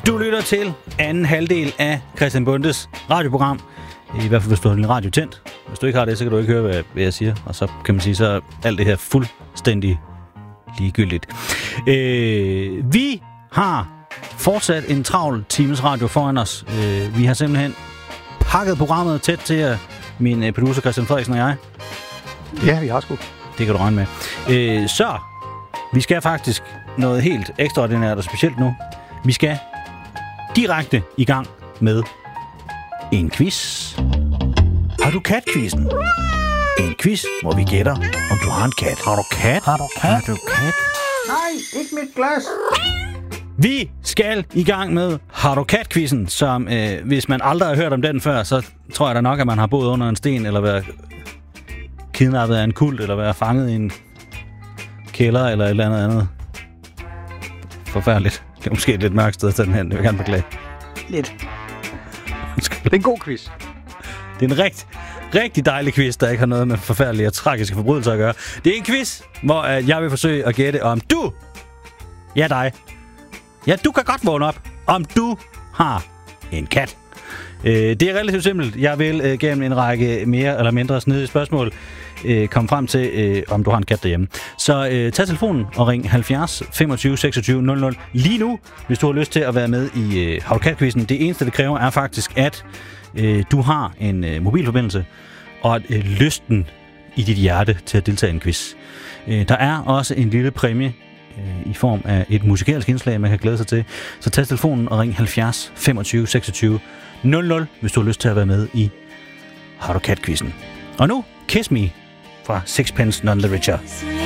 Du lytter til anden halvdel af Christian Bondes radioprogram. I hvert fald, hvis du har din radio tændt. Hvis du ikke har det, så kan du ikke høre, hvad jeg siger. Og så kan man sige, så er alt det her fuldstændig ligegyldigt. Vi har fortsat en travl times radio foran os. Vi har simpelthen pakket programmet tæt til jer, min producer Christian Frederiksen og jeg. Ja, vi har sgu. Det kan du regne med. Så vi skal faktisk noget helt ekstraordinært og specielt nu. Vi skal direkte i gang med en quiz. Har du kat-quizzen? En quiz, hvor vi gætter, om du har en kat. Har du kat? Har du kat? Har du kat? Nej, ikke mit glas. Vi skal i gang med Har du kat-quizzen, som hvis man aldrig har hørt om den før, så tror jeg da nok, at man har boet under en sten, eller været kidnappet af en kult, eller været fanget i en kælder, eller et eller andet. Forfærdeligt. Det er måske et lidt mørkt sted at tage den hen. Jeg vil gerne beklage. Lidt. Det er en god quiz. Det er en rigtig dejlig quiz, der ikke har noget med forfærdelige og tragiske forbrydelser at gøre. Det er en quiz, hvor jeg vil forsøge at gætte, om du... Ja, dig. Ja, du kan godt vågne op, om du har en kat. Det er relativt simpelt. Jeg vil gennem en række mere eller mindre snedige spørgsmål komme frem til, om du har en kat derhjemme. Så tag telefonen og ring 70 25 26 00 lige nu, hvis du har lyst til at være med i Har du kat-quizzen. Det eneste, det kræver, er faktisk, at du har en mobilforbindelse og lysten i dit hjerte til at deltage i en quiz. Der er også en lille præmie i form af et musikalsk indslag, man kan glæde sig til. Så tag telefonen og ring 70 25 26 00, hvis du har lyst til at være med i Har du kat-quizzen. Og nu, Kiss Me fra Sixpence None the Richer.